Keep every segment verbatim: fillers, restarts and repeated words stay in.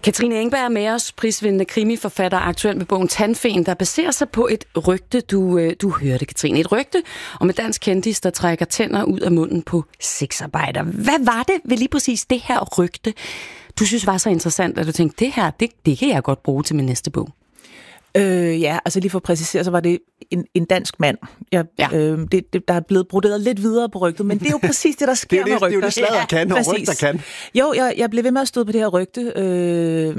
Katrine Engberg er med os, prisvindende krimiforfatter, aktuel med bogen Tandfen, der baserer sig på et rygte, du, du hørte, Katrine. Et rygte om en dansk kendis, der trækker tænder ud af munden på sexarbejder. Hvad var det ved lige præcis det her rygte, du synes var så interessant, at du tænkte, det her, det, det kan jeg godt bruge til min næste bog? Øh, ja, altså lige for at præcisere, så var det en, en dansk mand. Jeg, ja. øh, det, det, der er blevet broderet lidt videre på rygtet, men det er jo præcis det, der sker det, med rygter. Det er jo det, sladder kan, og rygter kan. Jo, jeg, jeg blev ved med at støde på det her rygte, øh,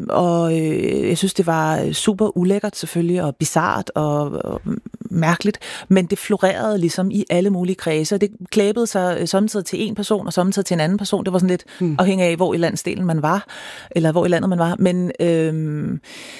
og øh, jeg synes, det var super ulækkert selvfølgelig, og bizart og, og mærkeligt, men det florerede ligesom i alle mulige kredse. Det klæbede sig samtidig til en person, og samtidig til en anden person. Det var sådan lidt hmm. afhængig af, hvor i landsdelen man var, eller hvor i landet man var, men... Øh,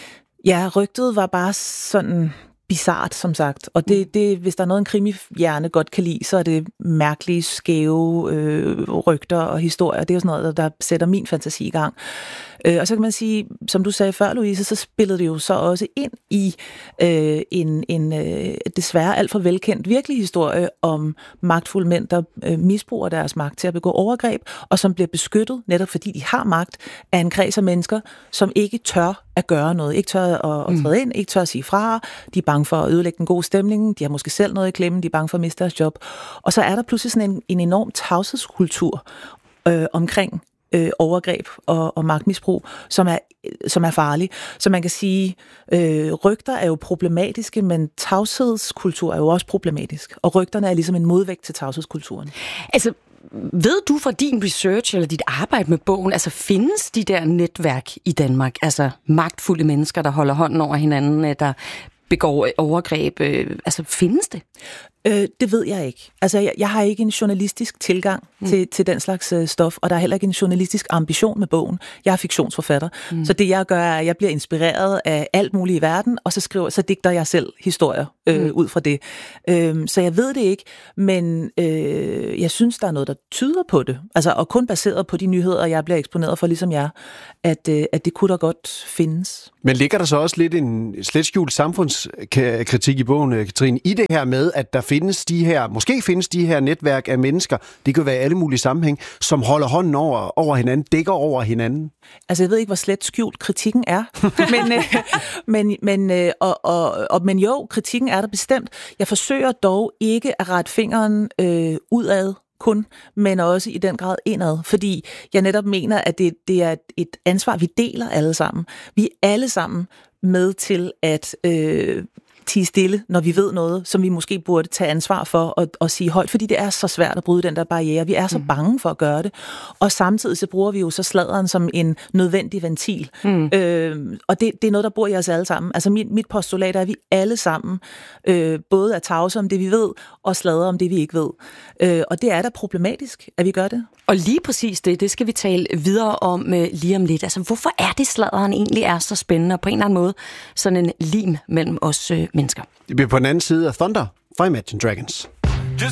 Ja, rygtet var bare sådan bizart, som sagt. Og det, det, hvis der er noget, en krimihjerne godt kan lide, så er det mærkelige, skæve øh, rygter og historier. Det er jo sådan noget, der sætter min fantasi i gang. Øh, og så kan man sige, som du sagde før, Louise, så spillede det jo så også ind i øh, en, en øh, desværre alt for velkendt virkelig historie om magtfulde mænd, der øh, misbruger deres magt til at begå overgreb, og som bliver beskyttet, netop fordi de har magt, af en kreds af mennesker, som ikke tør at gøre noget, ikke tør at, at træde ind, ikke tør at sige fra, de er bange for at ødelægge den gode stemning, de har måske selv noget i klemmen, de er bange for at miste deres job. Og så er der pludselig sådan en, en enorm tavshedskultur øh, omkring øh, overgreb og, og magtmisbrug, som er, som er farlig. Så man kan sige, øh, rygter er jo problematiske, men tavshedskultur er jo også problematisk. Og rygterne er ligesom en modvægt til tavshedskulturen. Altså, ved du fra din research eller dit arbejde med bogen, altså findes de der netværk i Danmark, altså magtfulde mennesker, der holder hånden over hinanden, der begår overgreb, altså findes det? Øh, det ved jeg ikke. Altså, jeg, jeg har ikke en journalistisk tilgang mm. til, til den slags øh, stof, og der er heller ikke en journalistisk ambition med bogen. Jeg er fiktionsforfatter, mm. så det jeg gør er, at jeg bliver inspireret af alt muligt i verden, og så skriver, så digter jeg selv historier øh, mm. ud fra det. Øh, så jeg ved det ikke, men øh, jeg synes, der er noget, der tyder på det. Altså, og kun baseret på de nyheder, jeg bliver eksponeret for, ligesom jeg, at, øh, at det kunne da godt findes. Men ligger der så også lidt en slet skjult samfundskritik i bogen, Katrine, i det her med, at der findes de her, måske findes de her netværk af mennesker, det kan være i alle mulige sammenhæng, som holder hånden over, over hinanden, dækker over hinanden? Altså, jeg ved ikke, hvor slet skjult kritikken er, men, øh, men, men, øh, og, og, og, men jo, kritikken er der bestemt. Jeg forsøger dog ikke at rette fingeren øh, udad kun, men også i den grad indad, fordi jeg netop mener, at det, det er et ansvar, vi deler alle sammen. Vi er alle sammen med til at øh, tie stille, når vi ved noget, som vi måske burde tage ansvar for at, at sige højt, fordi det er så svært at bryde den der barriere. Vi er så bange for at gøre det. Og samtidig så bruger vi jo så sladderen som en nødvendig ventil. Mm. Øh, og det, det er noget, der bor i os alle sammen. Altså mit, mit postulat er, at vi alle sammen øh, både er tavse om det, vi ved, og sladrer om det, vi ikke ved. Øh, og det er da problematisk, at vi gør det. Og lige præcis det, det skal vi tale videre om uh, lige om lidt. Altså, hvorfor er det, sladderen egentlig er så spændende, og på en eller anden måde sådan en lim mellem os uh, mennesker? Det bliver på den anden side af Thunder fra Imagine Dragons.